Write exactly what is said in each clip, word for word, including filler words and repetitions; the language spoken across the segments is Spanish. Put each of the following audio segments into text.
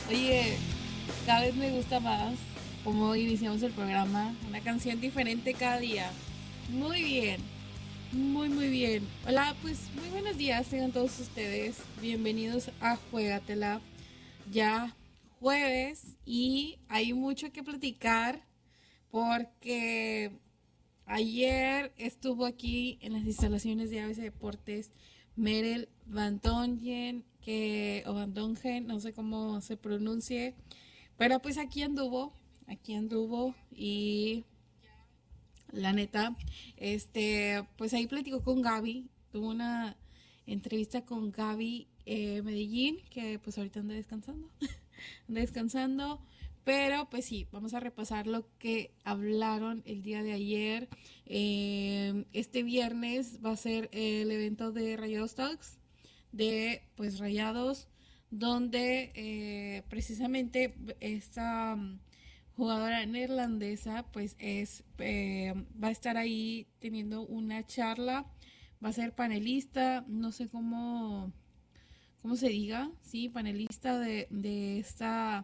Oye, cada vez me gusta más cómo iniciamos el programa. Una canción diferente cada día. Muy bien, muy muy bien. Hola, pues muy buenos días tengan todos ustedes. Bienvenidos a Juégatela. Ya jueves y hay mucho que platicar porque ayer estuvo aquí en las instalaciones de A B C Deportes Merel Van Dongen, que, o Van Dongen, no sé cómo se pronuncie, pero pues aquí anduvo, aquí anduvo y la neta, este, pues ahí platicó con Gaby, tuvo una entrevista con Gaby eh, Medellín, que pues ahorita anda descansando, anda descansando, pero pues sí, vamos a repasar lo que hablaron el día de ayer. Eh, este viernes va a ser el evento de Rayados Talks, de pues Rayados, donde eh, precisamente esta um, jugadora neerlandesa pues es eh, va a estar ahí teniendo una charla, va a ser panelista, no sé cómo cómo se diga, sí, panelista de, de esta,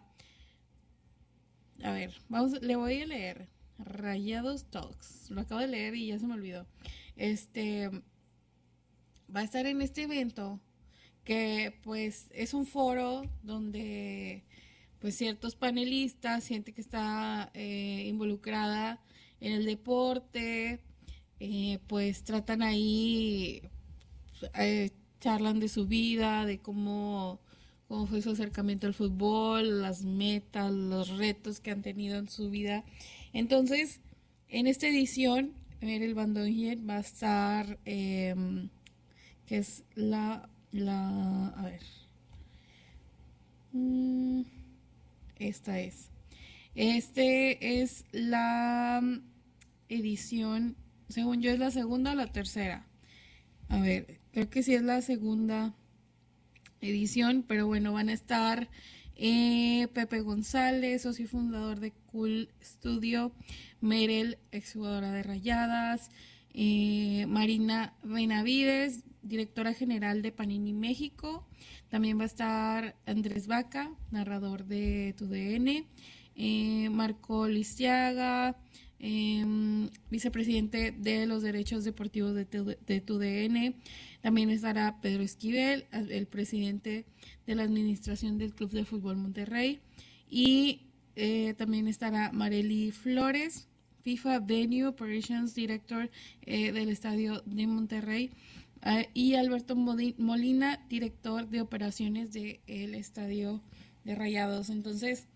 a ver, vamos, le voy a leer Rayados Talks, lo acabo de leer y ya se me olvidó. Este va a estar en este evento que pues es un foro donde pues ciertos panelistas, gente que está eh, involucrada en el deporte, eh, pues tratan ahí, eh, charlan de su vida, de cómo, cómo fue su acercamiento al fútbol, las metas, los retos que han tenido en su vida. Entonces, en esta edición, Merel Van Dongen va a estar, eh, que es la, la, a ver, mm, esta es. Este es la edición, según yo es la segunda o la tercera. A ver, creo que sí es la segunda edición, pero bueno, van a estar eh, Pepe González, socio fundador de Cool Studio, Merel, exjugadora de Rayadas, eh, Marina Benavides, directora general de Panini México, también va a estar Andrés Vaca, narrador de Tu D N, eh, Marco Listiaga, eh, vicepresidente de los derechos deportivos de, tu, de Tu D N. También estará Pedro Esquivel, el presidente de la administración del Club de Fútbol Monterrey. Y eh, también estará Marely Flores, FIFA Venue Operations Director eh, del Estadio de Monterrey. Uh, y Alberto Molina, director de operaciones del Estadio de Rayados. Entonces,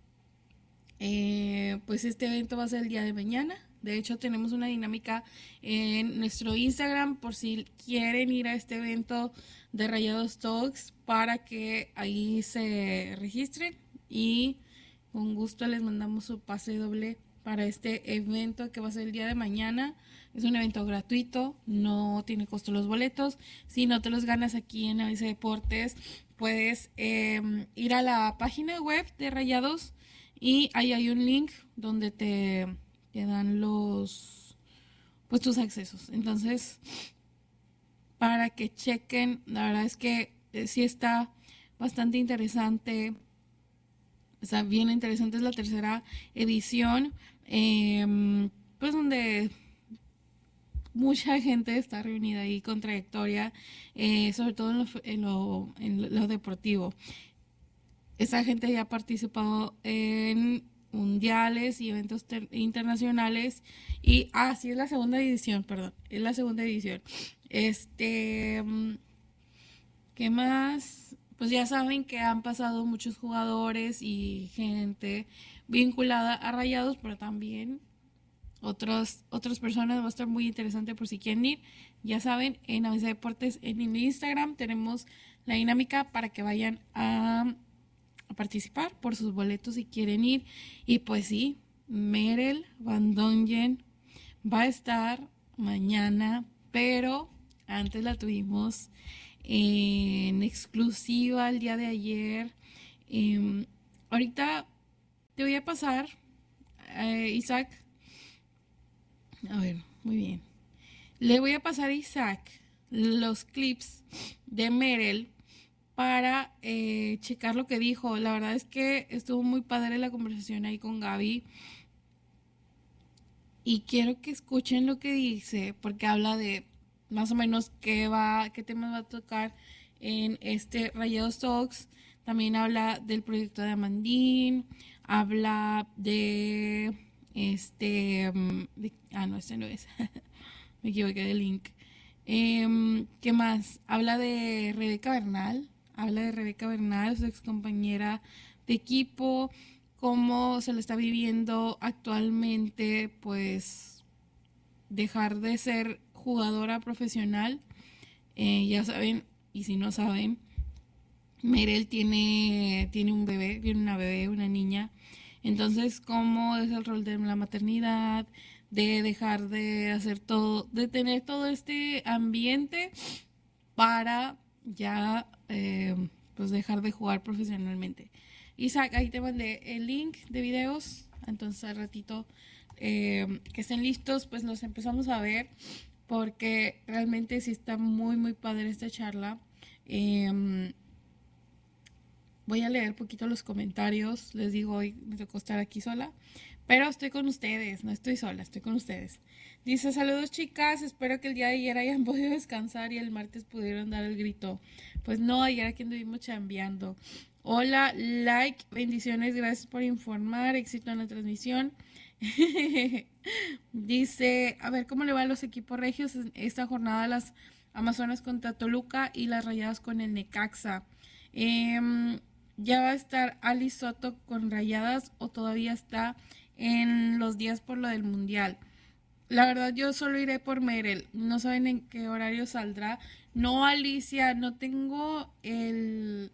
eh, pues este evento va a ser el día de mañana. De hecho, tenemos una dinámica en nuestro Instagram por si quieren ir a este evento de Rayados Talks para que ahí se registren y con gusto les mandamos su pase doble para este evento que va a ser el día de mañana. Es un evento gratuito, no tiene costo los boletos. Si no te los ganas aquí en A B C Deportes, puedes eh, ir a la página web de Rayados y ahí hay un link donde te, te dan los pues tus accesos. Entonces, para que chequen, la verdad es que eh, sí está bastante interesante. Está bien interesante, es la tercera edición, eh, pues donde mucha gente está reunida ahí con trayectoria, eh, sobre todo en lo, en, lo, en lo deportivo. Esa gente ya ha participado en mundiales y eventos ter- internacionales y ah sí es la segunda edición, perdón, es la segunda edición. Este, ¿qué más? Pues ya saben que han pasado muchos jugadores y gente vinculada a Rayados, pero también otros, otras personas. Va a estar muy interesante por si quieren ir. Ya saben, en A B C Deportes en el Instagram tenemos la dinámica para que vayan a, a participar por sus boletos si quieren ir. Y pues sí, Merel Van Dongen va a estar mañana, pero antes la tuvimos en exclusiva el día de ayer. Eh, ahorita te voy a pasar, eh, Isaac. A ver, muy bien. Le voy a pasar a Isaac los clips de Merel para eh, checar lo que dijo. La verdad es que estuvo muy padre la conversación ahí con Gaby. Y quiero que escuchen lo que dice, porque habla de más o menos qué va, qué temas va a tocar en este Rayados Talks. También habla del proyecto de Amandín, habla de este, mm, de- ah no, este no es, me equivoqué de link. Em, ¿qué más? Habla de Rebeca Bernal, habla de Rebeca Bernal, su ex compañera de equipo, cómo se lo está viviendo actualmente, pues dejar de ser jugadora profesional. Eh, ya saben, y si no saben, Merel tiene, tiene un bebé, tiene una bebé, una niña. Entonces, ¿cómo es el rol de la maternidad? De dejar de hacer todo, de tener todo este ambiente para ya eh, pues dejar de jugar profesionalmente. Isaac, ahí te mandé el link de videos, entonces al ratito eh, que estén listos, pues los empezamos a ver, porque realmente sí está muy, muy padre esta charla. Eh, voy a leer poquito los comentarios, les digo, hoy me tocó estar aquí sola, pero estoy con ustedes, no estoy sola, estoy con ustedes. Dice, saludos chicas, espero que el día de ayer hayan podido descansar y el martes pudieron dar el grito. Pues no, ayer aquí anduvimos chambeando. Hola, like, bendiciones, gracias por informar, éxito en la transmisión. Dice, a ver cómo le va a los equipos regios en esta jornada, las Amazonas contra Toluca y las Rayadas con el Necaxa. Eh, ¿Ya va a estar Ali Soto con Rayadas o todavía está en los días por lo del Mundial? La verdad, yo solo iré por Merel. No saben en qué horario saldrá. No, Alicia, no tengo el,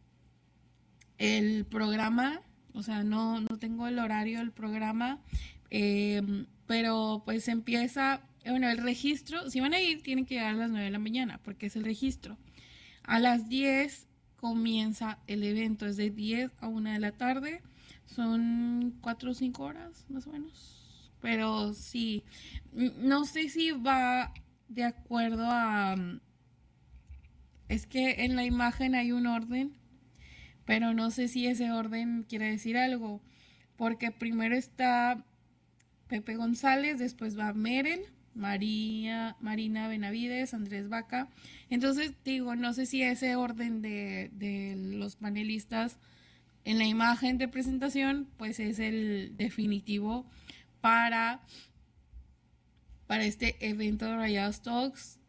el programa. O sea, no, no tengo el horario del programa. Eh, pero pues empieza, bueno, el registro. Si van a ir, tienen que llegar a las nueve de la mañana, porque es el registro. A las diez comienza el evento. Es de diez a una de la tarde. Son cuatro o cinco horas, más o menos. Pero sí, no sé si va de acuerdo a... Es que en la imagen hay un orden, pero no sé si ese orden quiere decir algo, porque primero está Pepe González, después va Merel, María, Marina Benavides, Andrés Vaca. Entonces, digo, no sé si ese orden de, de los panelistas en la imagen de presentación, pues es el definitivo para, para este evento de Rayados Talks.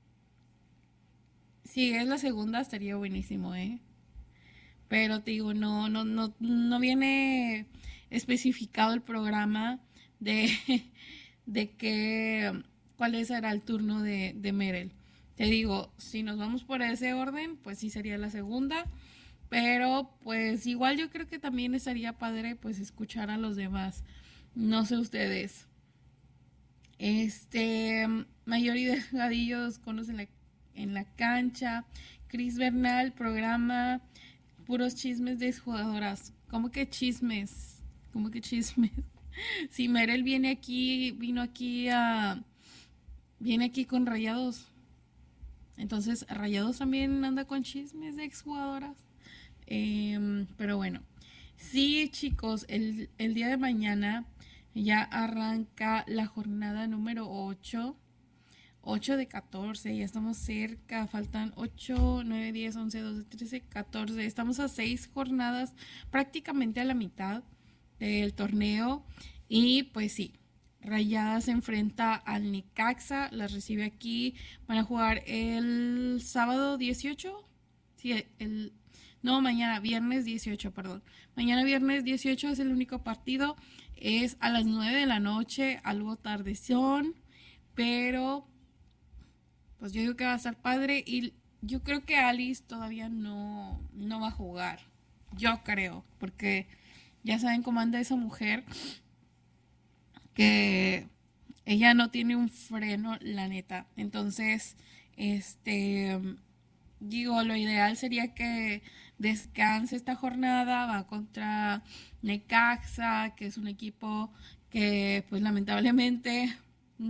Si es la segunda, estaría buenísimo, ¿eh? Pero te digo, no, no, no, no viene especificado el programa de, de que, cuál será el turno de, de Merel. Te digo, si nos vamos por ese orden, pues sí sería la segunda. Pero pues igual yo creo que también estaría padre pues escuchar a los demás. No sé ustedes. Este, Mayori Delgadillo conocen la, en la cancha. Cris Bernal, programa puros chismes de jugadoras. ¿Cómo que chismes? ¿Cómo que chismes? Si Merel viene aquí, vino aquí a, viene aquí con Rayados. Entonces, Rayados también anda con chismes de exjugadoras. Eh, pero bueno, sí, chicos, el, el día de mañana ya arranca la jornada número ocho. ocho de catorce, ya estamos cerca, faltan ocho, nueve, diez, once, doce, trece, catorce, estamos a seis jornadas, prácticamente a la mitad del torneo. Y pues sí, Rayadas se enfrenta al Necaxa, las recibe aquí, van a jugar el sábado dieciocho, sí, el, no, mañana, viernes dieciocho, perdón, mañana viernes dieciocho es el único partido, es a las nueve de la noche, algo tardezón, pero pues yo digo que va a estar padre y yo creo que Alice todavía no, no va a jugar. Yo creo, porque ya saben cómo anda esa mujer, que ella no tiene un freno, la neta. Entonces, este, digo, lo ideal sería que descanse esta jornada, va contra Necaxa, que es un equipo que pues lamentablemente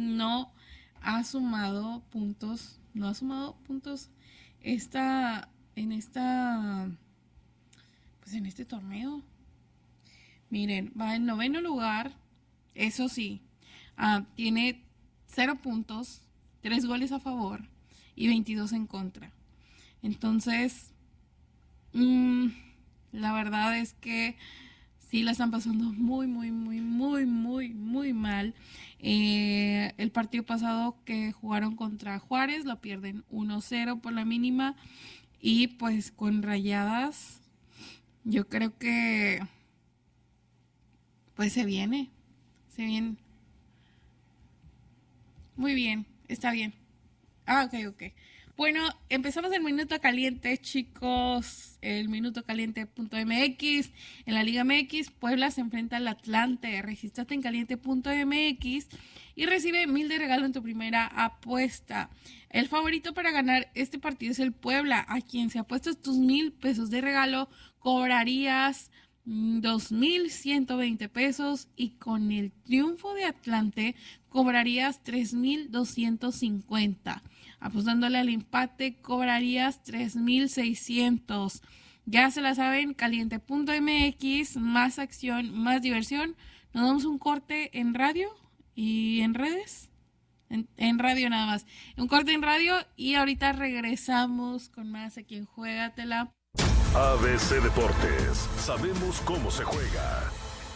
no ha sumado puntos, no ha sumado puntos esta, en esta, pues en este torneo. Miren, va en noveno lugar, eso sí, uh, tiene cero puntos, tres goles a favor y veintidós en contra. Entonces, mmm, la verdad es que sí la están pasando muy, muy, muy, muy, muy, muy mal. Eh, el partido pasado que jugaron contra Juárez lo pierden uno cero por la mínima. Y pues con Rayadas, yo creo que pues se viene. Se viene. Muy bien, está bien. Ah, ok, ok. Bueno, empezamos el Minuto Caliente, chicos. El Minuto Caliente punto m x. En la Liga M X, Puebla se enfrenta al Atlante. Regístrate en caliente punto m x y recibe mil de regalo en tu primera apuesta. El favorito para ganar este partido es el Puebla. A quien se apuestas tus mil pesos de regalo, cobrarías dos mil ciento veinte pesos, y con el triunfo de Atlante cobrarías tres mil doscientos cincuenta. Apostándole al empate cobrarías tres mil seiscientos. Ya se la saben, caliente punto m x, más acción, más diversión. Nos damos un corte en radio y en redes. En, en radio nada más. Un corte en radio y ahorita regresamos con más aquí en Juégatela. A B C Deportes, sabemos cómo se juega.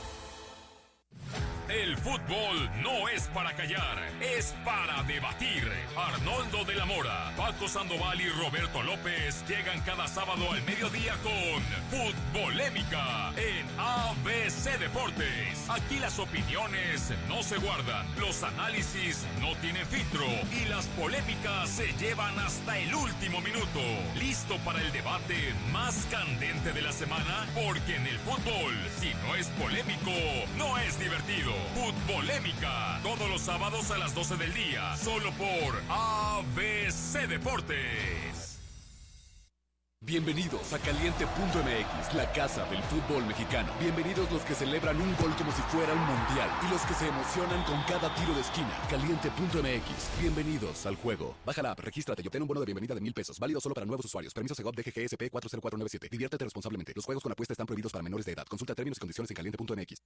El fútbol no es para callar, es para debatir. Arnoldo de la Mora, Paco Sandoval y Roberto López llegan cada sábado al mediodía con Futbolémica en A B C Deportes. Aquí las opiniones no se guardan, los análisis no tienen filtro y las polémicas se llevan hasta el último minuto. ¿Listo para el debate más candente de la semana? Porque en el fútbol, si no es polémico, no es divertido. Futbolémica, todos los sábados a las doce del día, solo por A B C Deportes. Bienvenidos a caliente punto m x, la casa del fútbol mexicano. Bienvenidos los que celebran un gol como si fuera un mundial y los que se emocionan con cada tiro de esquina. caliente punto m x, bienvenidos al juego. Baja la app, regístrate y obtén un bono de bienvenida de mil pesos, válido solo para nuevos usuarios. Permiso Segov D G G S P cuatro cero cuatro nueve siete. Diviértete responsablemente. Los juegos con apuesta están prohibidos para menores de edad. Consulta términos y condiciones en caliente punto m x.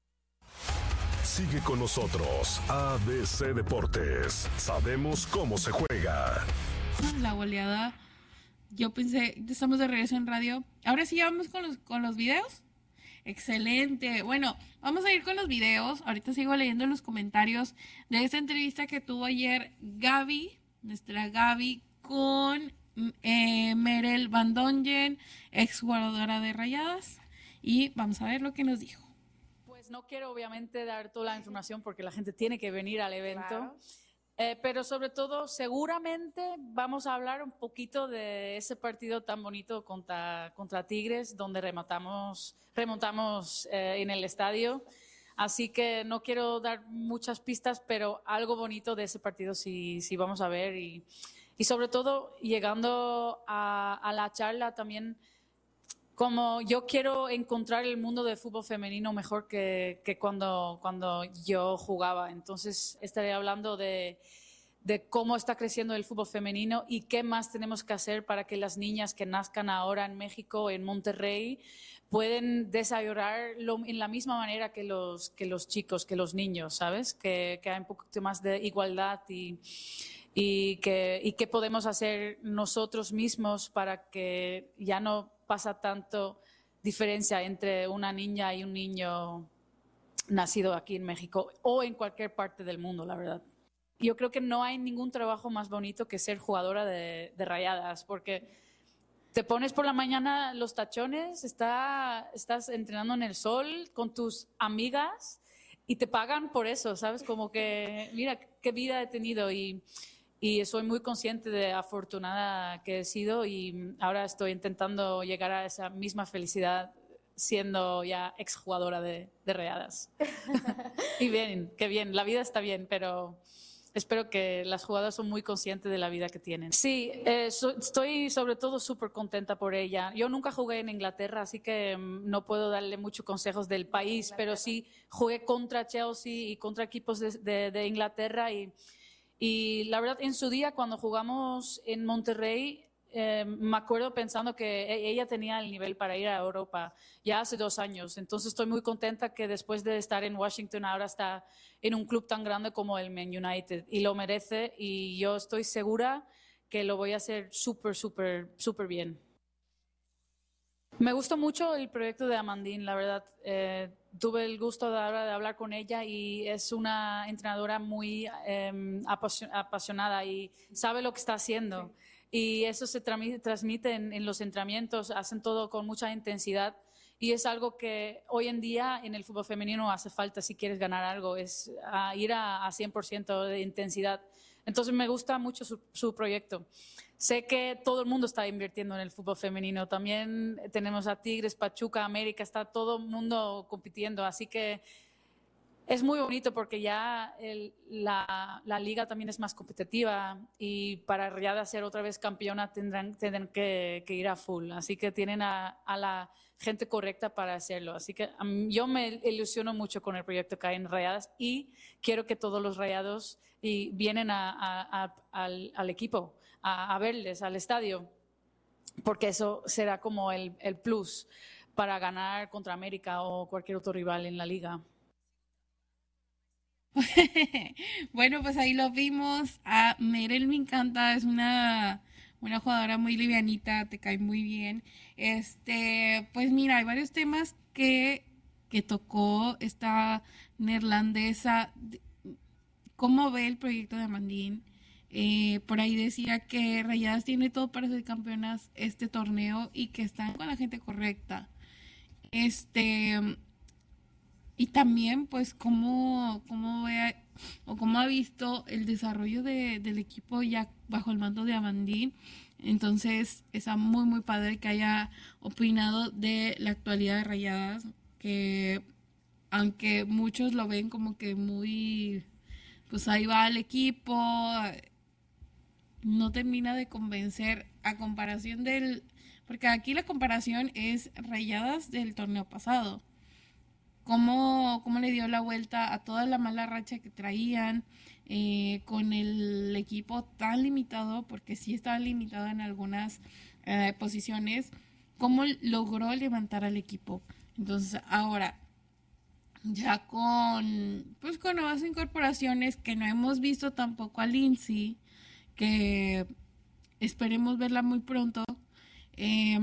Sigue con nosotros, A B C Deportes. Sabemos cómo se juega. La goleada. Yo pensé, estamos de regreso en radio. Ahora sí, ya vamos con los, con los videos. Excelente. Bueno, vamos a ir con los videos. Ahorita sigo leyendo los comentarios de esta entrevista que tuvo ayer Gaby, nuestra Gaby, con eh, Merel Van Dongen, exjugadora de Rayadas. Y vamos a ver lo que nos dijo. Pues no quiero obviamente dar toda la información porque la gente tiene que venir al evento. Claro. Eh, pero sobre todo, seguramente vamos a hablar un poquito de ese partido tan bonito contra, contra Tigres, donde remontamos, remontamos eh, en el estadio. Así que no quiero dar muchas pistas, pero algo bonito de ese partido sí, sí vamos a ver. Y, y sobre todo, llegando a, a la charla también, como yo quiero encontrar el mundo del fútbol femenino mejor que, que cuando, cuando yo jugaba. Entonces estaré hablando de, de cómo está creciendo el fútbol femenino y qué más tenemos que hacer para que las niñas que nazcan ahora en México, en Monterrey, pueden desarrollarlo en la misma manera que los, que los chicos, que los niños, ¿sabes? Que, que hay un poquito más de igualdad y... Y que, y qué podemos hacer nosotros mismos para que ya no pasa tanto diferencia entre una niña y un niño nacido aquí en México o en cualquier parte del mundo, la verdad. Yo creo que no hay ningún trabajo más bonito que ser jugadora de, de Rayadas, porque te pones por la mañana los tachones, está, estás entrenando en el sol con tus amigas y te pagan por eso, ¿sabes? Como que, mira, qué vida he tenido y... Y soy muy consciente de afortunada que he sido y ahora estoy intentando llegar a esa misma felicidad siendo ya exjugadora de, de Rayadas. Y bien, qué bien, la vida está bien, pero espero que las jugadoras son muy conscientes de la vida que tienen. Sí, eh, so, estoy sobre todo súper contenta por ella. Yo nunca jugué en Inglaterra, así que um, no puedo darle muchos consejos del país, pero sí jugué contra Chelsea y contra equipos de, de, de Inglaterra y... Y la verdad, en su día, cuando jugamos en Monterrey, eh, me acuerdo pensando que ella tenía el nivel para ir a Europa ya hace dos años. Entonces estoy muy contenta que después de estar en Washington ahora está en un club tan grande como el Man United y lo merece, y yo estoy segura que lo voy a hacer súper, súper, súper bien. Me gustó mucho el proyecto de Amandine, la verdad. Eh, tuve el gusto de, de hablar con ella y es una entrenadora muy eh, apasionada y sabe lo que está haciendo. Sí. Y eso se transmite en, en los entrenamientos, hacen todo con mucha intensidad. Y es algo que hoy en día en el fútbol femenino hace falta si quieres ganar algo, es a ir a, a cien por ciento de intensidad. Entonces me gusta mucho su, su proyecto. Sé que todo el mundo está invirtiendo en el fútbol femenino. También tenemos a Tigres, Pachuca, América, está todo el mundo compitiendo. Así que es muy bonito porque ya el, la, la liga también es más competitiva y para Rayadas ser otra vez campeona tendrán, tendrán que, que ir a full. Así que tienen a, a la gente correcta para hacerlo. Así que um, yo me ilusiono mucho con el proyecto que hay en Rayadas y quiero que todos los Rayados y vienen a, a, a, al, al equipo. A, a verles al estadio, porque eso será como el, el plus para ganar contra América o cualquier otro rival en la liga. Bueno, pues ahí lo vimos. A Merel me encanta, es una, una jugadora muy livianita, te cae muy bien. Este, pues mira, hay varios temas que, que tocó esta neerlandesa. ¿Cómo ve el proyecto de Amandine? Eh, por ahí decía que Rayadas tiene todo para ser campeonas este torneo y que están con la gente correcta. Este, y también, pues, cómo, cómo ve o cómo ha visto el desarrollo de, del equipo ya bajo el mando de Amandine. Entonces, está muy, muy padre que haya opinado de la actualidad de Rayadas, que aunque muchos lo ven como que muy, pues ahí va el equipo, no termina de convencer a comparación del, porque aquí la comparación es Rayadas del torneo pasado, cómo, cómo le dio la vuelta a toda la mala racha que traían, eh, con el equipo tan limitado, porque sí estaba limitado en algunas eh, posiciones, cómo logró levantar al equipo. Entonces ahora ya con, pues con nuevas incorporaciones que no hemos visto tampoco a Lindsay, que esperemos verla muy pronto, eh,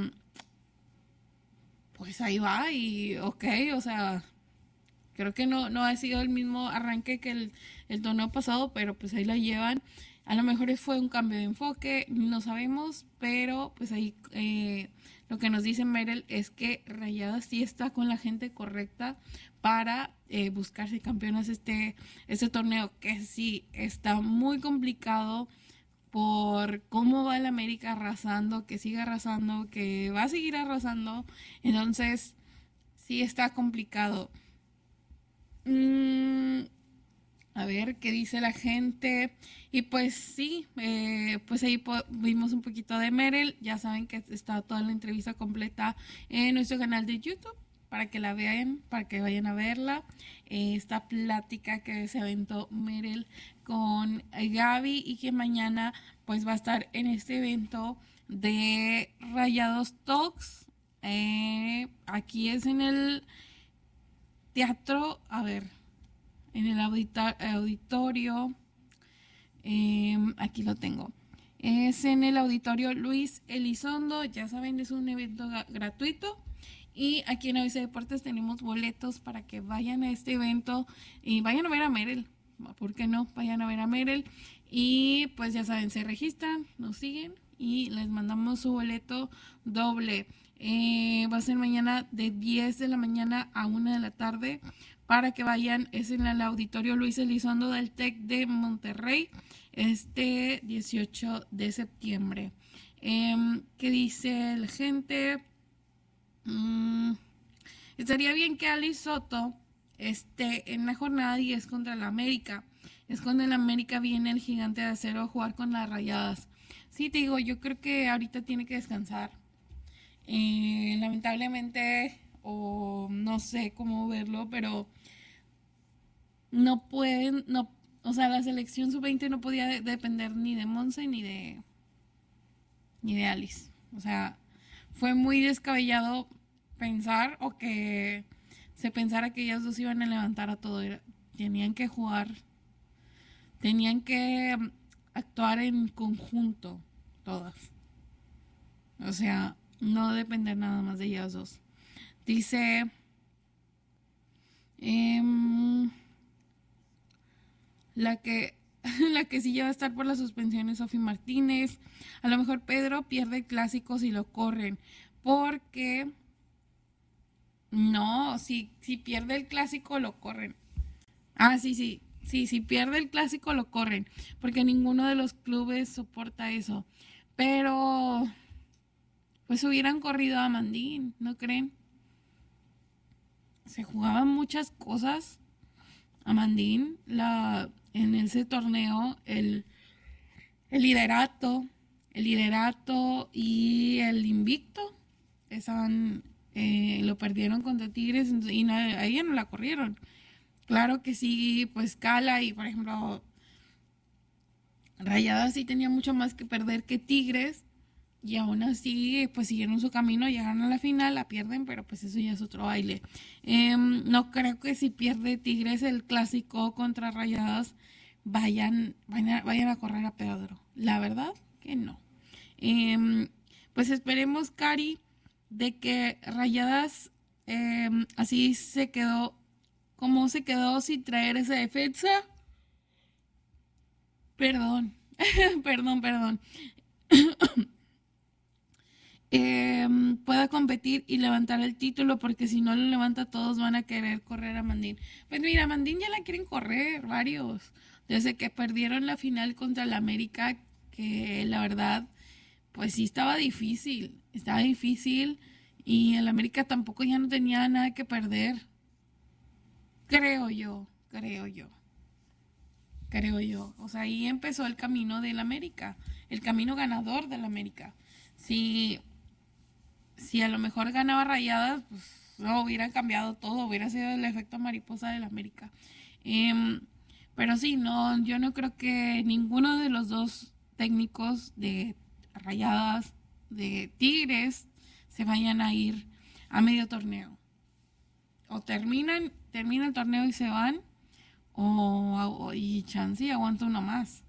pues ahí va y ok, o sea, creo que no, no ha sido el mismo arranque que el, el torneo pasado, pero pues ahí la llevan. A lo mejor fue un cambio de enfoque, no sabemos, pero pues ahí eh, lo que nos dice Merel es que Rayadas sí está con la gente correcta para eh, buscarse campeonas este, este torneo, que sí está muy complicado por cómo va el América arrasando, que sigue arrasando, que va a seguir arrasando. Entonces sí está complicado. Mm, a ver qué dice la gente. Y pues sí, eh, pues ahí po- vimos un poquito de Merel. Ya saben que está toda la entrevista completa en nuestro canal de YouTube, para que la vean, para que vayan a verla. Eh, esta plática que se aventó Merel con Gaby y que mañana pues va a estar en este evento de Rayados Talks. Eh, aquí es en el teatro, a ver, en el audita- auditorio, eh, aquí lo tengo. Es en el auditorio Luis Elizondo, ya saben, es un evento ga- gratuito. Y aquí en A B C Deportes tenemos boletos para que vayan a este evento y vayan a ver a Merel. ¿Por qué no? Vayan a ver a Merel. Y pues ya saben, se registran, nos siguen y les mandamos su boleto doble. Eh, va a ser mañana de diez de la mañana a una de la tarde para que vayan. Es en el auditorio Luis Elizondo del TEC de Monterrey este dieciocho de septiembre. Eh, ¿Qué dice la gente? Mm, estaría bien que Ali Soto esté en la jornada diez contra el América. Es cuando el América viene el Gigante de Acero a jugar con las Rayadas. Sí, te digo, yo creo que ahorita tiene que descansar. Eh, lamentablemente, o no sé cómo verlo, pero no pueden, no, o sea, la selección sub veinte no podía de- depender ni de Monse ni de ni de Alice. O sea, fue muy descabellado pensar o que se pensara que ellas dos iban a levantar a todo. Era, tenían que jugar, tenían que actuar en conjunto todas. O sea, no depender nada más de ellas dos. Dice, eh, la que la que sí ya va a estar por la suspensión es Sofi Martínez. A lo mejor Pedro pierde el clásico si lo corren, porque no, si, si pierde el clásico lo corren. Ah, sí, sí, sí, si pierde el clásico lo corren, porque ninguno de los clubes soporta eso. Pero pues hubieran corrido a Mandín, ¿no creen? Se jugaban muchas cosas a Mandín, la, en ese torneo, el, el liderato, el liderato y el invicto, estaban, eh, lo perdieron contra Tigres y no, a ella no la corrieron. Claro que sí, pues Cala y por ejemplo Rayadas sí tenía mucho más que perder que Tigres. Y aún así, pues siguieron su camino, llegaron a la final, la pierden, pero pues eso ya es otro baile. Eh, no creo que si pierde Tigres el clásico contra Rayadas, vayan, vayan, vayan a correr a Pedro. La verdad que no. Eh, pues esperemos, Cari, de que Rayadas eh, así se quedó, como se quedó sin traer esa defensa. Perdón, perdón, perdón. Eh, pueda competir y levantar el título, porque si no lo levanta todos van a querer correr a Mandín. Pues mira, Mandín ya la quieren correr varios, desde que perdieron la final contra el América, que la verdad pues sí estaba difícil, estaba difícil y el América tampoco ya no tenía nada que perder, creo yo, creo yo. Creo yo, o sea, ahí empezó el camino del América, el camino ganador del América. Si Si a lo mejor ganaba Rayadas, pues no, hubieran cambiado todo, hubiera sido el efecto mariposa del América. Eh, pero sí, no, yo no creo que ninguno de los dos técnicos de Rayadas, de Tigres, se vayan a ir a medio torneo. O terminan, termina el torneo y se van, o, o y chance y aguanta uno más.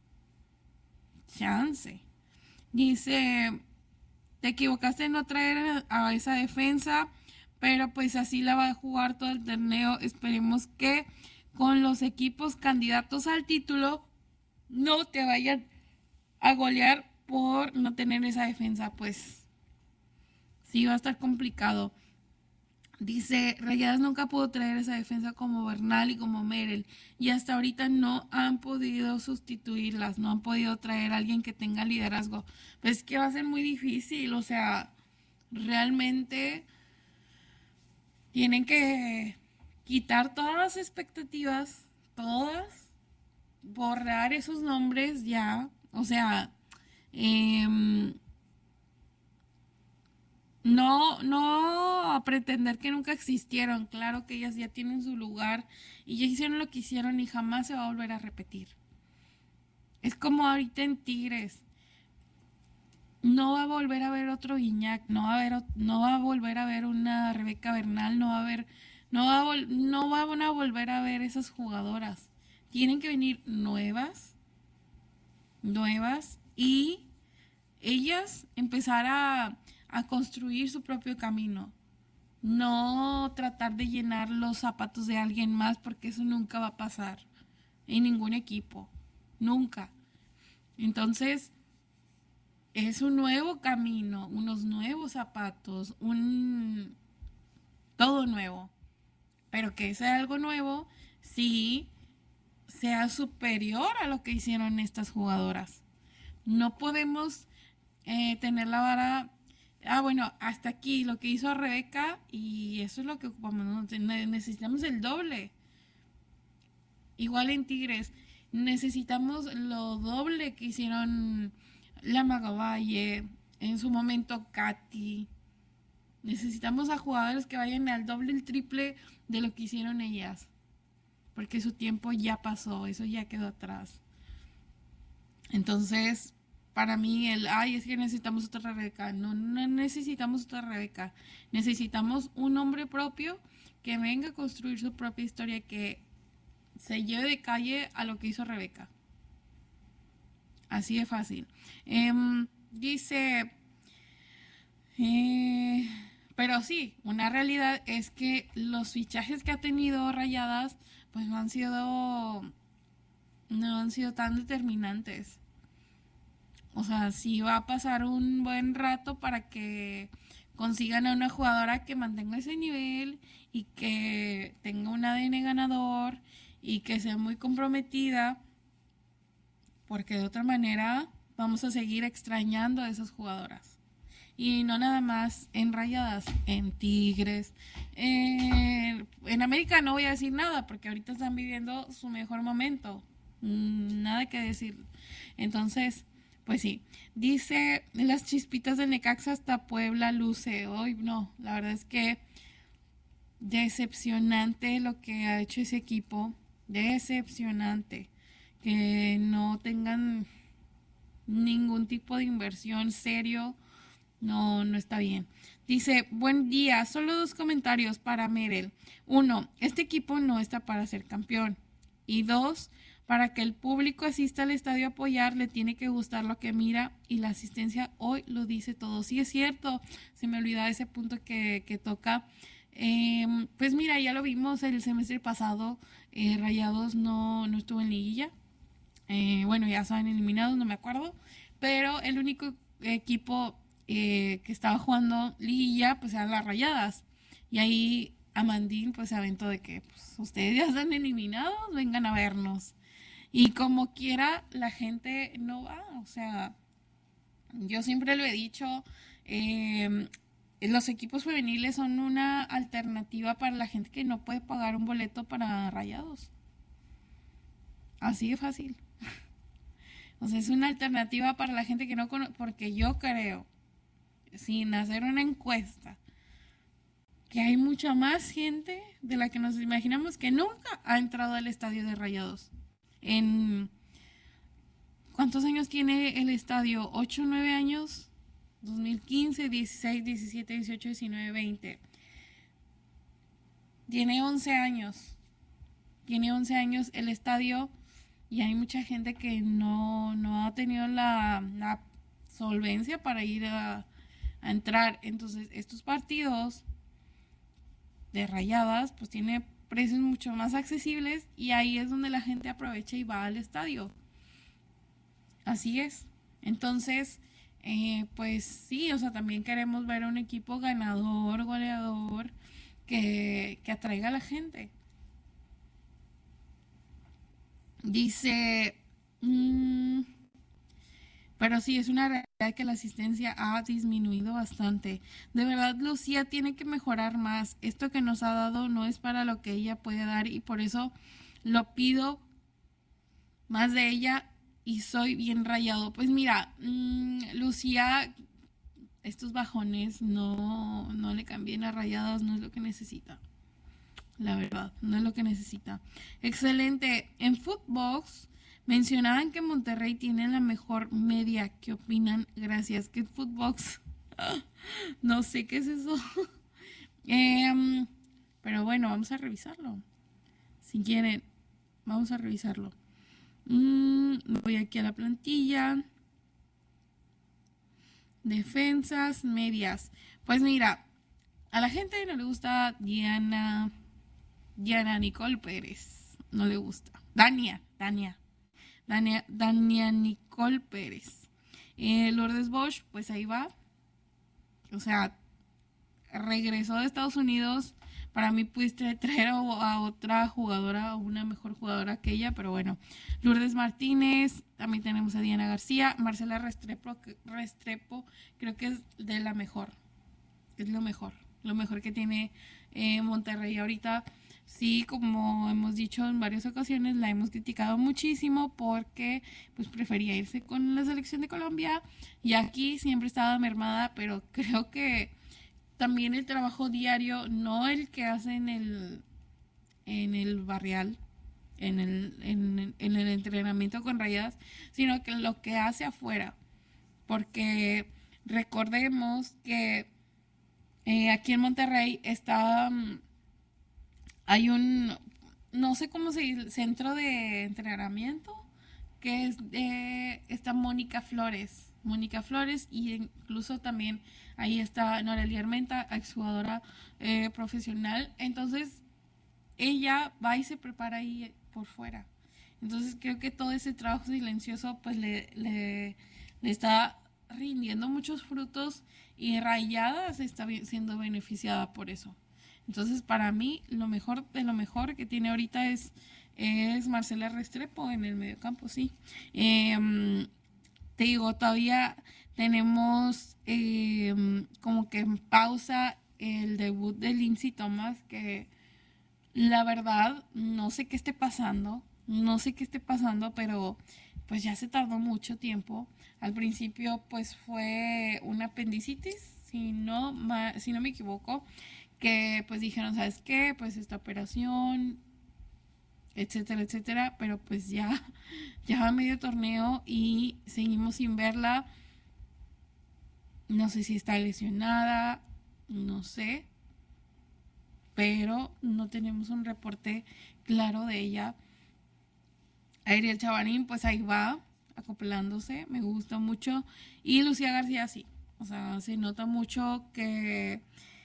Chance. Dice, te equivocaste en no traer a esa defensa, pero pues así la va a jugar todo el torneo. Esperemos que con los equipos candidatos al título no te vayan a golear por no tener esa defensa, pues sí va a estar complicado. Dice, Rayadas nunca pudo traer esa defensa como Bernal y como Merel, y hasta ahorita no han podido sustituirlas, no han podido traer a alguien que tenga liderazgo. Pues es que va a ser muy difícil, o sea, realmente tienen que quitar todas las expectativas, todas, borrar esos nombres ya, o sea, eh, No, no a pretender que nunca existieron. Claro que ellas ya tienen su lugar y ya hicieron lo que hicieron y jamás se va a volver a repetir. Es como ahorita en Tigres. No va a volver a haber otro Guiñac, no va a haber, no va a volver a ver una Rebeca Bernal, no va a haber, no va a, vol, no van a volver a ver esas jugadoras. Tienen que venir nuevas, nuevas y ellas empezar a a construir su propio camino, no tratar de llenar los zapatos de alguien más, porque eso nunca va a pasar en ningún equipo, nunca. Entonces es un nuevo camino, unos nuevos zapatos, un todo nuevo, pero que sea algo nuevo sí sea superior a lo que hicieron estas jugadoras. No podemos eh, tener la vara. Ah, bueno, hasta aquí lo que hizo Rebeca y eso es lo que ocupamos. Necesitamos el doble. Igual en Tigres, necesitamos lo doble que hicieron la Magavalle, en su momento Katy. Necesitamos a jugadores que vayan al doble, el triple de lo que hicieron ellas. Porque su tiempo ya pasó, eso ya quedó atrás. Entonces, para mí el, ay, es que necesitamos otra Rebeca. No, no necesitamos otra Rebeca. Necesitamos un hombre propio que venga a construir su propia historia, que se lleve de calle a lo que hizo Rebeca. Así de fácil. Eh, dice, eh, pero sí, una realidad es que los fichajes que ha tenido Rayadas, pues no han sido, no han sido tan determinantes. O sea, sí va a pasar un buen rato para que consigan a una jugadora que mantenga ese nivel y que tenga un A D N ganador y que sea muy comprometida, porque de otra manera vamos a seguir extrañando a esas jugadoras. Y no nada más en Rayadas, en Tigres, en, en América no voy a decir nada, porque ahorita están viviendo su mejor momento. Nada que decir. Entonces, pues sí. Dice, las chispitas de Necaxa hasta Puebla luce. Hoy no, la verdad es que decepcionante lo que ha hecho ese equipo. Decepcionante. Que no tengan ningún tipo de inversión serio. No, no está bien. Dice, buen día, solo dos comentarios para Merel. Uno, este equipo no está para ser campeón. Y dos, para que el público asista al estadio a apoyar, le tiene que gustar lo que mira, y la asistencia hoy lo dice todo. Sí, es cierto, se me olvidaba ese punto que, que toca. Eh, pues mira, ya lo vimos el semestre pasado, eh, Rayados no, no estuvo en liguilla. Eh, bueno, ya estaban eliminados, no me acuerdo. Pero el único equipo eh, que estaba jugando liguilla, pues eran las Rayadas. Y ahí Amandín pues se aventó de que pues, ustedes ya están eliminados, vengan a vernos. Y como quiera, la gente no va. O sea, yo siempre lo he dicho, eh, los equipos femeniles son una alternativa para la gente que no puede pagar un boleto para Rayados. Así de fácil. O sea, es una alternativa para la gente que no conoce, porque yo creo, sin hacer una encuesta, que hay mucha más gente de la que nos imaginamos que nunca ha entrado al estadio de Rayados. En ¿cuántos años tiene el estadio? ¿ocho o nueve años? dos mil quince, dieciséis, diecisiete, dieciocho, diecinueve, veinte. Tiene once años. Tiene once años el estadio y hay mucha gente que no, no ha tenido la, la solvencia para ir a, a entrar. Entonces, estos partidos de Rayadas, pues tiene precios mucho más accesibles y ahí es donde la gente aprovecha y va al estadio. Así es. Entonces, eh, pues sí, o sea, también queremos ver a un equipo ganador, goleador, que, que atraiga a la gente. Dice, mmm, pero sí, es una realidad que la asistencia ha disminuido bastante. De verdad, Lucía tiene que mejorar más. Esto que nos ha dado no es para lo que ella puede dar y por eso lo pido más de ella y soy bien Rayado. Pues mira, mmm, Lucía, estos bajones no, no le cambien a Rayadas, no es lo que necesita. La verdad, no es lo que necesita. Excelente. En Footbox mencionaban que Monterrey tiene la mejor media. ¿Qué opinan? Gracias. ¿Qué es Footbox? No sé qué es eso. eh, pero bueno, vamos a revisarlo. Si quieren, vamos a revisarlo. Mm, voy aquí a la plantilla. Defensas, medias. Pues mira, a la gente no le gusta Diana... Diana Nicole Pérez, no le gusta. Dania, Dania, Dania, Dania Nicole Pérez. Eh, Lourdes Bosch, pues ahí va. O sea, regresó de Estados Unidos. Para mí pudiste traer a, a otra jugadora, a una mejor jugadora que ella, pero bueno. Lourdes Martínez, también tenemos a Diana García. Marcela Restrepo, Restrepo creo que es de la mejor. Es lo mejor, lo mejor que tiene eh, Monterrey ahorita. Sí, como hemos dicho en varias ocasiones, la hemos criticado muchísimo porque pues prefería irse con la selección de Colombia y aquí siempre estaba mermada, pero creo que también el trabajo diario, no el que hace en el en el barrial, en el, en, en el entrenamiento con Rayadas, sino que lo que hace afuera, porque recordemos que eh, aquí en Monterrey está, um, hay un, no sé cómo se dice, centro de entrenamiento, que es de, está Mónica Flores, Mónica Flores, y incluso también ahí está Norelia Armenta, exjugadora eh, profesional. Entonces ella va y se prepara ahí por fuera. Entonces creo que todo ese trabajo silencioso pues le, le, le está rindiendo muchos frutos, y Rayadas está siendo beneficiada por eso. Entonces para mí lo mejor de lo mejor que tiene ahorita es, es Marcela Restrepo en el mediocampo, sí. Eh, te digo, todavía tenemos eh, como que en pausa el debut de Lindsay Thomas, que la verdad no sé qué esté pasando, no sé qué esté pasando, pero pues ya se tardó mucho tiempo. Al principio pues fue una apendicitis, si no, ma, si no me equivoco, que pues dijeron, ¿sabes qué? Pues esta operación, etcétera, etcétera, pero pues ya, ya va medio torneo y seguimos sin verla. No sé si está lesionada, no sé, pero no tenemos un reporte claro de ella. Ariel Chavarín, pues ahí va, acoplándose, me gusta mucho. Y Lucía García, sí, o sea, se nota mucho que,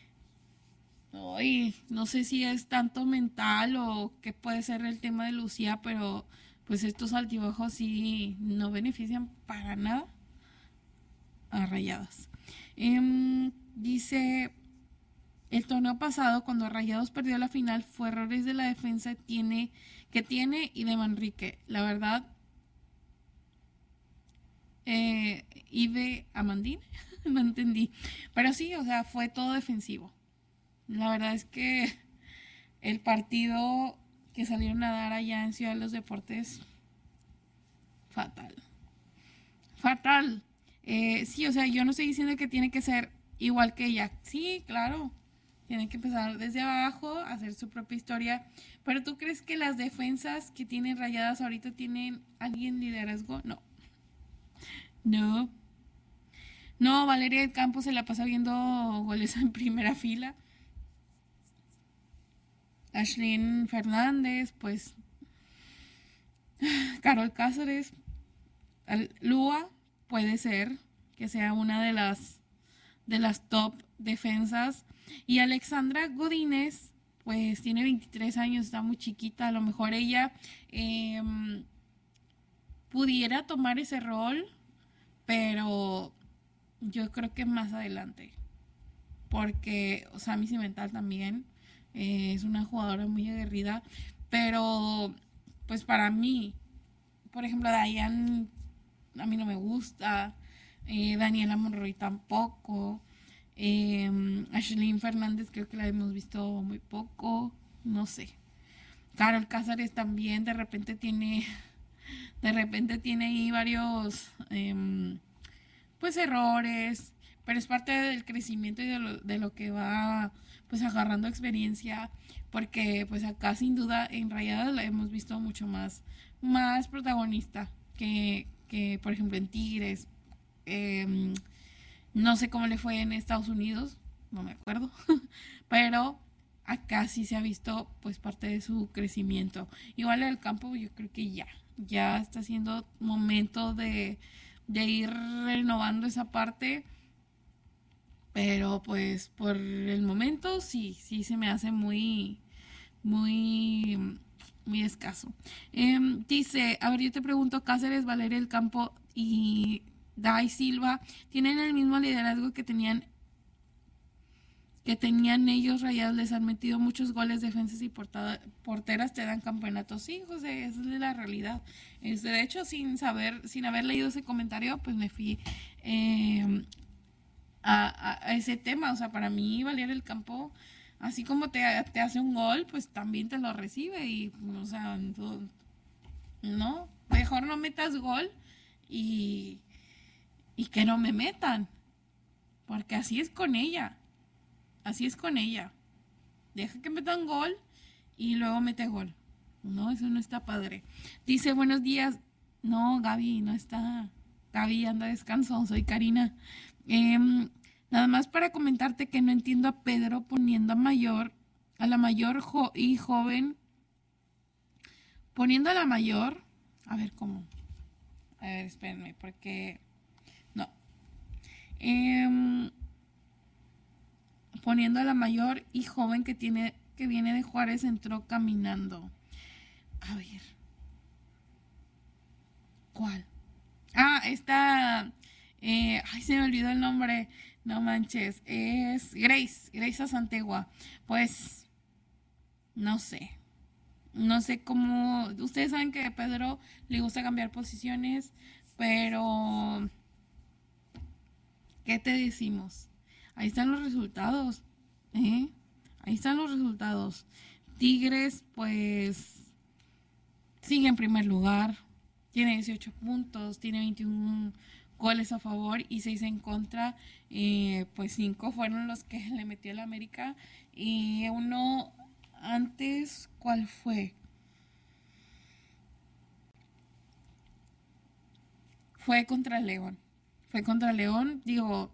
uy, no sé si es tanto mental o qué puede ser el tema de Lucía, pero pues estos altibajos sí no benefician para nada a Rayadas. Eh, dice, el torneo pasado, cuando Rayados perdió la final, fue errores de la defensa tiene, que tiene y de Manrique. La verdad, eh, y de Amandín, no entendí. Pero sí, o sea, fue todo defensivo. La verdad es que el partido que salieron a dar allá en Ciudad de los Deportes, fatal. Fatal. Eh, sí, o sea, yo no estoy diciendo que tiene que ser igual que ella. Sí, claro. Tienen que empezar desde abajo, hacer su propia historia. Pero ¿tú crees que las defensas que tienen Rayadas ahorita tienen alguien liderazgo? No. No. No, Valeria del Campo se la pasa viendo goles en primera fila. Ashlyn Fernández, pues. Carol Cáceres. Lua puede ser que sea una de las, de las top defensas. Y Alexandra Godínez, pues tiene veintitrés años, está muy chiquita. A lo mejor ella eh, pudiera tomar ese rol, pero yo creo que más adelante. Porque, o sea, Sammy Cimental también eh, es una jugadora muy aguerrida. Pero, pues para mí, por ejemplo, Dayan, a mí no me gusta. Eh, Daniela Monroy tampoco. Eh, Ashlyn Fernández creo que la hemos visto muy poco, no sé. Carol Cáceres también de repente tiene de repente tiene ahí varios eh, pues errores, pero es parte del crecimiento y de lo, de lo que va pues agarrando experiencia, porque pues acá sin duda en Rayadas la hemos visto mucho más más protagonista que, que por ejemplo en Tigres. eh, No sé cómo le fue en Estados Unidos, no me acuerdo, pero acá sí se ha visto pues parte de su crecimiento. Igual el campo yo creo que ya, ya está siendo momento de, de ir renovando esa parte, pero pues por el momento sí, sí se me hace muy, muy, muy escaso. Eh, dice, a ver, yo te pregunto, Cáceres, Valeria del Campo y Dai Silva tienen el mismo liderazgo que tenían que tenían ellos. Rayados les han metido muchos goles, defensas y portada, porteras te dan campeonatos. Sí, José, esa es la realidad. Es, de hecho, sin saber, sin haber leído ese comentario, pues me fui eh, a, a, a ese tema. O sea, para mí Valeria del Campo, así como te, te hace un gol, pues también te lo recibe. Y, o sea, no, mejor no metas gol y y que no me metan, porque así es con ella, así es con ella, deja que metan gol y luego mete gol, no, eso no está padre. Dice, buenos días, no, Gaby, no está, Gaby anda de descanso, soy Karina. Eh, nada más para comentarte que no entiendo a Pedro poniendo a mayor, a la mayor jo- y joven, poniendo a la mayor, a ver cómo, a ver, espérenme, porque, no, eh, poniendo a la mayor y joven que tiene, que viene de Juárez, entró caminando. A ver, ¿cuál? Ah, esta, eh, ay, se me olvidó el nombre, no manches, es Grace, Grace Santegua. Pues, no sé, no sé cómo, ustedes saben que a Pedro le gusta cambiar posiciones, pero, ¿qué te decimos? Ahí están los resultados, ¿eh? Ahí están los resultados. Tigres, pues, sigue en primer lugar. Tiene dieciocho puntos, tiene veintiún goles a favor y seis en contra. Eh, pues cinco fueron los que le metió el América. Y uno antes, ¿cuál fue? Fue contra León. Fue contra León. Digo,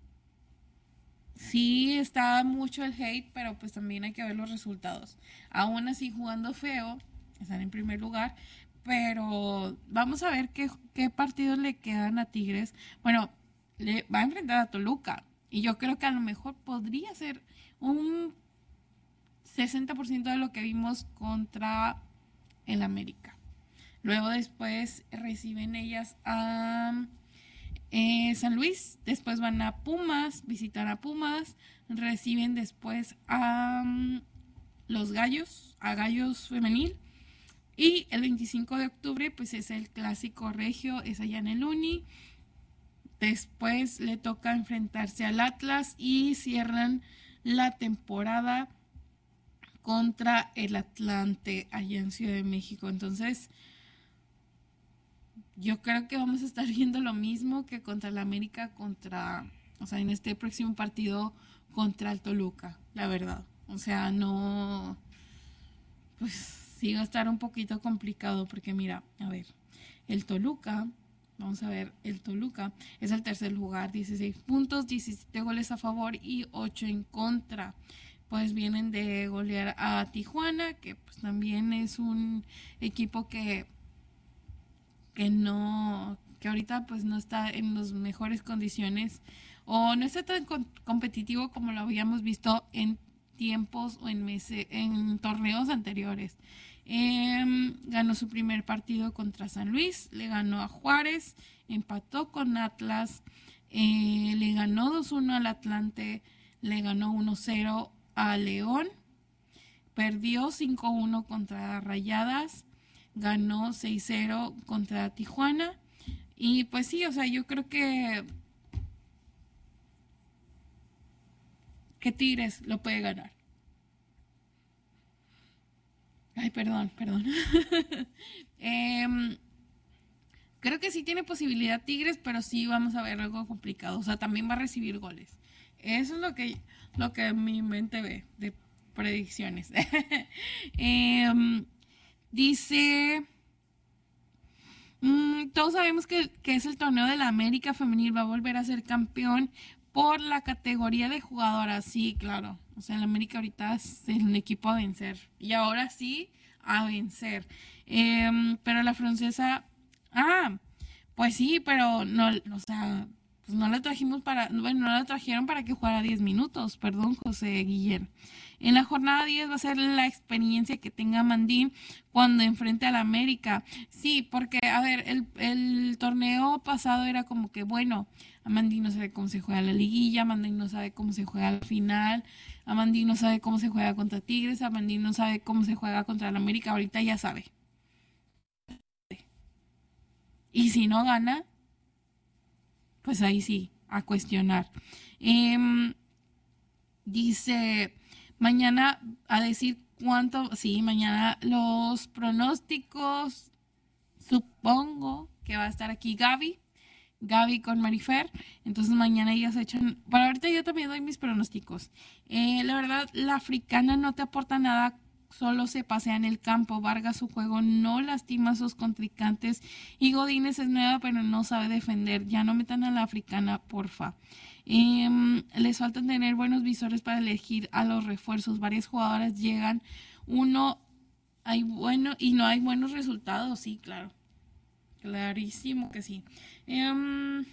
sí está mucho el hate, pero pues también hay que ver los resultados. Aún así, jugando feo, están en primer lugar. Pero vamos a ver qué, qué partidos le quedan a Tigres. Bueno, le va a enfrentar a Toluca. Y yo creo que a lo mejor podría ser un sesenta por ciento de lo que vimos contra el América. Luego después reciben ellas a eh, San Luis. Después van a Pumas, visitan a Pumas. Reciben después a um, los Gallos, a Gallos Femenil. Y el veinticinco de octubre, pues es el clásico regio, es allá en el Uni. Después le toca enfrentarse al Atlas y cierran la temporada contra el Atlante allá en Ciudad de México. Entonces, yo creo que vamos a estar viendo lo mismo que contra el América, contra, o sea, en este próximo partido contra el Toluca, la verdad. O sea, no, pues sí va a estar un poquito complicado porque mira, a ver, el Toluca, vamos a ver, el Toluca es el tercer lugar, dieciséis puntos, diecisiete goles a favor y ocho en contra. Pues vienen de golear a Tijuana, que pues también es un equipo que, que no, que ahorita pues no está en las mejores condiciones o no está tan con- competitivo como lo habíamos visto en tiempos o en meses, en torneos anteriores. Eh, ganó su primer partido contra San Luis, le ganó a Juárez, empató con Atlas, eh, le ganó dos uno al Atlante, le ganó uno cero a León, perdió cinco uno contra Rayadas, ganó seis cero contra Tijuana y pues sí, o sea, yo creo que que Tigres lo puede ganar. Ay, perdón, perdón. Em, creo que sí tiene posibilidad Tigres, pero sí vamos a ver algo complicado. O sea, también va a recibir goles. Eso es lo que, lo que mi mente ve de predicciones. Em, dice, mm, todos sabemos que, que es el torneo de la América Femenil, va a volver a ser campeón por la categoría de jugadoras. Sí, claro. O sea, el América ahorita es el equipo a vencer. Y ahora sí, a vencer. Em, pero la francesa... Ah, pues sí, pero no, o sea, pues no la trajimos para... Bueno, no la trajeron para que jugara diez minutos. Perdón, José Guillén. En la jornada diez va a ser la experiencia que tenga Mandín cuando enfrente a la América. Sí, porque, a ver, el, el torneo pasado era como que, bueno, Amandí no sabe cómo se juega la liguilla, Amandí no sabe cómo se juega la final, Amandí no sabe cómo se juega contra Tigres, Amandí no sabe cómo se juega contra la América, ahorita ya sabe. Y si no gana, pues ahí sí, a cuestionar. Eh, dice, mañana a decir cuánto, sí, mañana los pronósticos, supongo que va a estar aquí Gaby. Gaby con Marifer, entonces mañana ellas echan, para ahorita yo también doy mis pronósticos. Eh, la verdad, la africana no te aporta nada solo se pasea en el campo. Vargas, su juego no lastima a sus contrincantes. Y Godínez es nueva, pero no sabe defender. Ya no metan a la africana, porfa. Eh, les falta tener buenos visores para elegir a los refuerzos. Varias jugadoras llegan. Uno, hay bueno y no hay buenos resultados. Sí, claro. Clarísimo que sí. Eh,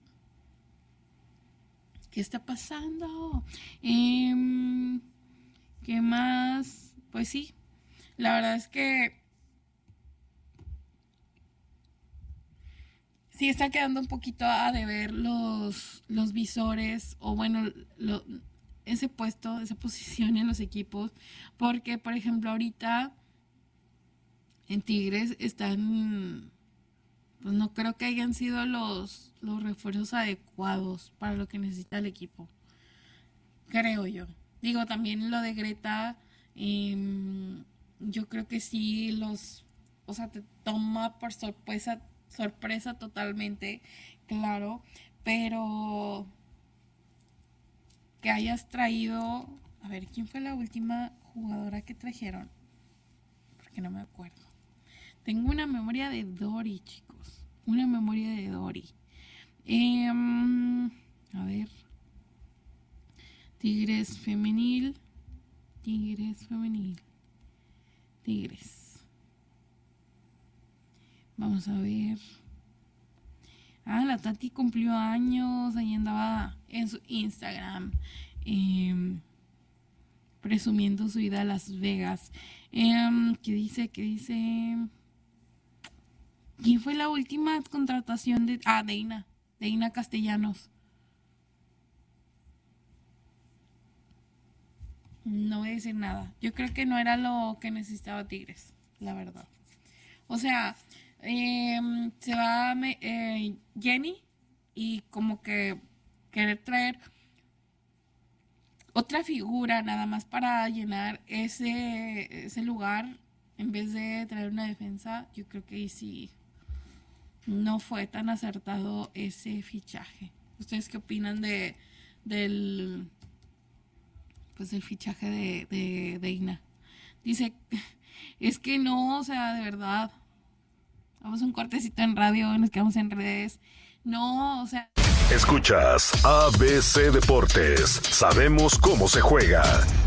¿Qué está pasando? Eh, ¿Qué más? Pues sí, la verdad es que sí está quedando un poquito a deber los, los visores, o bueno, lo, ese puesto, esa posición en los equipos, porque por ejemplo ahorita en Tigres están, pues no creo que hayan sido los, los refuerzos adecuados para lo que necesita el equipo, creo yo. Digo, también lo de Greta, eh, yo creo que sí los, o sea, te toma por sorpresa, sorpresa totalmente, claro, pero que hayas traído, a ver, ¿quién fue la última jugadora que trajeron? Porque no me acuerdo. Tengo una memoria de Dori, chicos, una memoria de Dori. Eh, a ver. Tigres femenil, Tigres femenil, Tigres. Vamos a ver. Ah, la Tati cumplió años, ahí andaba en su Instagram, eh, presumiendo su ida a Las Vegas. Eh, ¿Qué dice? ¿Qué dice? ¿Quién fue la última contratación de... Ah, Deina, Deina Castellanos. No voy a decir nada. Yo creo que no era lo que necesitaba Tigres, la verdad. O sea, eh, se va eh, Jenny y como que querer traer otra figura nada más para llenar ese, ese lugar en vez de traer una defensa. Yo creo que ahí sí no fue tan acertado ese fichaje. ¿Ustedes qué opinan de del... pues el fichaje de, de, de Ina? Dice, es que no, o sea, de verdad, vamos a un cortecito en radio, nos quedamos en redes, no, o sea. Escuchas A B C Deportes, sabemos cómo se juega.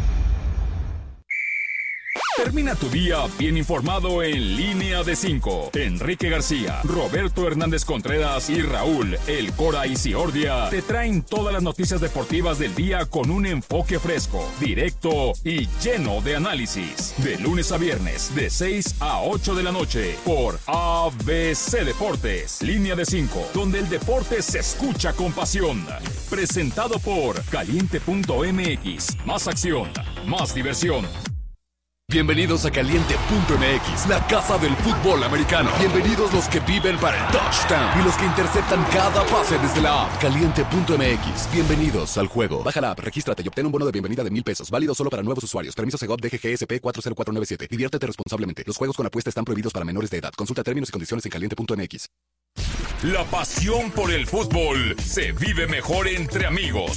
Termina tu día bien informado en Línea de cinco. Enrique García, Roberto Hernández Contreras y Raúl El Cora Isiordia te traen todas las noticias deportivas del día con un enfoque fresco, directo y lleno de análisis. De lunes a viernes, de seis a ocho de la noche, por A B C Deportes. Línea de cinco, donde el deporte se escucha con pasión. Presentado por Caliente punto M X. Más acción, más diversión. Bienvenidos a Caliente punto M X, la casa del fútbol americano. Bienvenidos los que viven para el touchdown y los que interceptan cada pase desde la app. Caliente punto M X, bienvenidos al juego. Baja la app, regístrate y obtén un bono de bienvenida de mil pesos, válido solo para nuevos usuarios. Permiso Segov D G G S P cuatro cero cuatro nueve siete. Diviértete responsablemente. Los juegos con apuesta están prohibidos para menores de edad. Consulta términos y condiciones en Caliente punto M X. La pasión por el fútbol se vive mejor entre amigos.